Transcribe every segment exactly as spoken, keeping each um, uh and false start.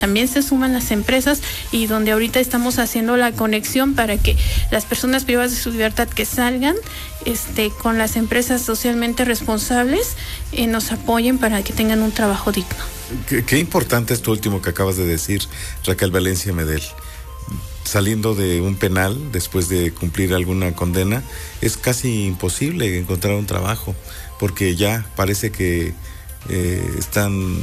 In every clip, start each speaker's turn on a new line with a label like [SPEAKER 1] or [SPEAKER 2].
[SPEAKER 1] También se suman las empresas y donde ahorita estamos haciendo la conexión para que las personas privadas de su libertad que salgan este, con las empresas socialmente responsables eh, nos apoyen para que tengan un trabajo digno.
[SPEAKER 2] Qué, qué importante esto último que acabas de decir, Raquel Valencia Medel. Saliendo de un penal, después de cumplir alguna condena, es casi imposible encontrar un trabajo, porque ya parece que eh, están...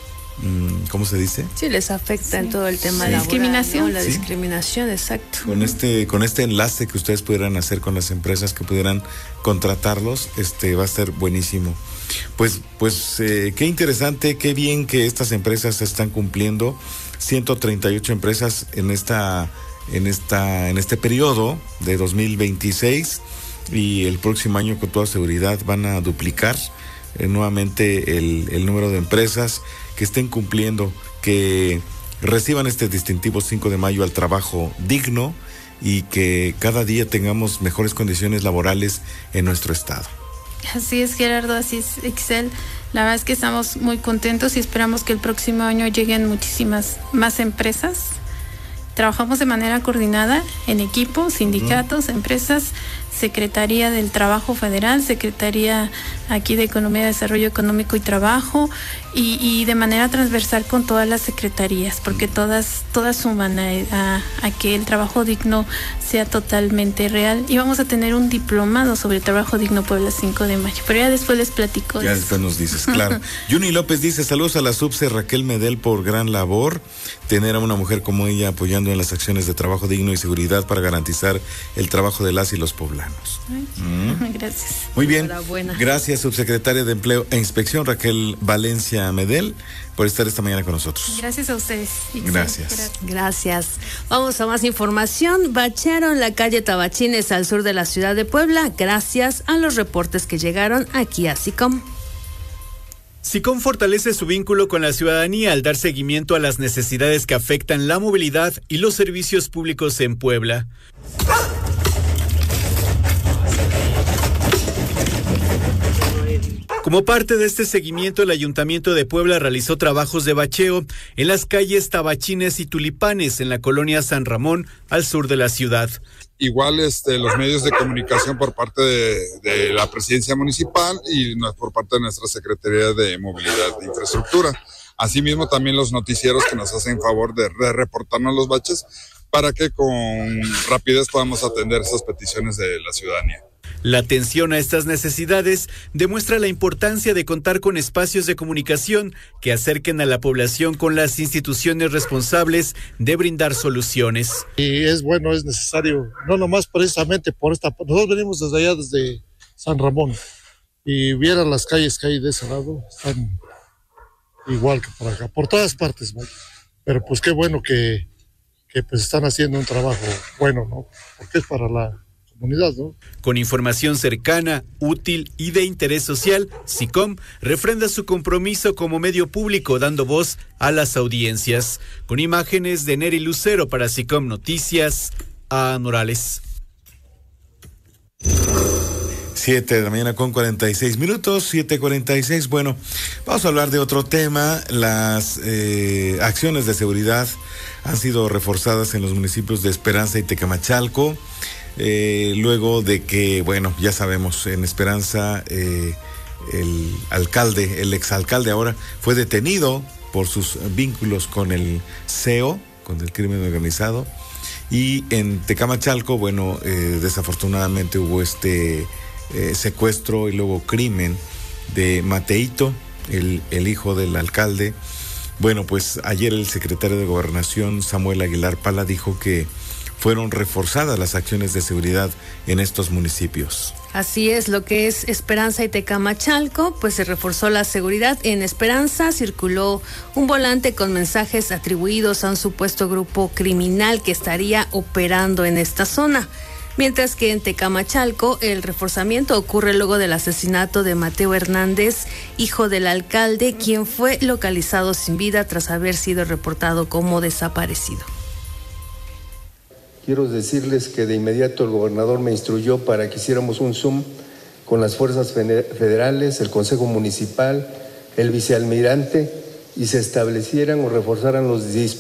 [SPEAKER 2] ¿cómo se dice?
[SPEAKER 3] Sí, les afecta en sí. todo el tema
[SPEAKER 1] sí.
[SPEAKER 3] laboral,
[SPEAKER 1] discriminación.
[SPEAKER 3] ¿no? La
[SPEAKER 2] ¿Sí?
[SPEAKER 3] discriminación, exacto.
[SPEAKER 2] Con este, con este enlace que ustedes pudieran hacer con las empresas que pudieran contratarlos, este va a ser buenísimo. Pues, pues eh, qué interesante, qué bien que estas empresas están cumpliendo. ciento treinta y ocho empresas en esta, en esta, en este periodo de dos mil veintiséis, y el próximo año con toda seguridad van a duplicar eh, nuevamente el, el número de empresas que estén cumpliendo, que reciban este distintivo cinco de mayo al trabajo digno, y que cada día tengamos mejores condiciones laborales en nuestro estado.
[SPEAKER 1] Así es, Gerardo, así es, Excel. La verdad es que estamos muy contentos y esperamos que el próximo año lleguen muchísimas más empresas. Trabajamos de manera coordinada en equipo, sindicatos, uh-huh. empresas, Secretaría del Trabajo Federal, Secretaría aquí de Economía, Desarrollo Económico y Trabajo, y, y de manera transversal con todas las secretarías, porque todas todas suman a, a, a que el trabajo digno sea totalmente real. Y vamos a tener un diplomado sobre el trabajo digno Puebla cinco de mayo, pero ya después les platico.
[SPEAKER 2] Ya después nos dices, claro. Yuni López dice, saludos a la subse Raquel Medel por gran labor, tener a una mujer como ella apoyando en las acciones de trabajo digno y seguridad para garantizar el trabajo de las y los poblanos.
[SPEAKER 1] Ay,
[SPEAKER 2] mm.
[SPEAKER 1] Gracias.
[SPEAKER 2] Muy bien, gracias subsecretaria de Empleo e Inspección Raquel Valencia Medel por estar esta mañana con nosotros.
[SPEAKER 1] Gracias a ustedes.
[SPEAKER 2] Gracias.
[SPEAKER 3] Gracias. Vamos a más información. Bachearon la calle Tabachines al sur de la ciudad de Puebla gracias a los reportes que llegaron aquí a SICOM.
[SPEAKER 4] SICOM fortalece su vínculo con la ciudadanía al dar seguimiento a las necesidades que afectan la movilidad y los servicios públicos en Puebla. Como parte de este seguimiento, el Ayuntamiento de Puebla realizó trabajos de bacheo en las calles Tabachines y Tulipanes, en la colonia San Ramón, al sur de la ciudad.
[SPEAKER 5] Igual este, los medios de comunicación por parte de, de la Presidencia Municipal y por parte de nuestra Secretaría de Movilidad e Infraestructura. Asimismo, también los noticieros que nos hacen favor de, de reportarnos los baches para que con rapidez podamos atender esas peticiones de la ciudadanía.
[SPEAKER 4] La atención a estas necesidades demuestra la importancia de contar con espacios de comunicación que acerquen a la población con las instituciones responsables de brindar soluciones.
[SPEAKER 6] Y es bueno, es necesario, no nomás precisamente por esta, nosotros venimos desde allá, desde San Ramón, y vieran las calles que hay de ese lado, están igual que por acá, por todas partes, ¿no? Pero pues qué bueno que, que pues están haciendo un trabajo bueno, ¿no? Porque es para la comunidad, ¿no?
[SPEAKER 4] Con información cercana, útil y de interés social, SICOM refrenda su compromiso como medio público, dando voz a las audiencias. Con imágenes de Neri Lucero para SICOM Noticias, a Morales.
[SPEAKER 2] Siete de la mañana con cuarenta y seis minutos, siete cuarenta y seis. Bueno, vamos a hablar de otro tema. Las eh, acciones de seguridad han sido reforzadas en los municipios de Esperanza y Tecamachalco. Eh, luego de que, bueno, ya sabemos, en Esperanza eh, el alcalde, el exalcalde ahora, fue detenido por sus vínculos con el C E O, con el crimen organizado, y en Tecamachalco, bueno, eh, desafortunadamente hubo este eh, secuestro y luego crimen de Mateito, el, el hijo del alcalde. Bueno, pues ayer el secretario de Gobernación, Samuel Aguilar Pala, dijo que fueron reforzadas las acciones de seguridad en estos municipios.
[SPEAKER 3] Así es, lo que es Esperanza y Tecamachalco, pues se reforzó la seguridad. En Esperanza circuló un volante con mensajes atribuidos a un supuesto grupo criminal que estaría operando en esta zona. Mientras que en Tecamachalco el reforzamiento ocurre luego del asesinato de Mateo Hernández, hijo del alcalde, quien fue localizado sin vida tras haber sido reportado como desaparecido.
[SPEAKER 7] Quiero decirles que de inmediato el gobernador me instruyó para que hiciéramos un Zoom con las fuerzas federales, el Consejo Municipal, el vicealmirante, y se establecieran o reforzaran los dispositivos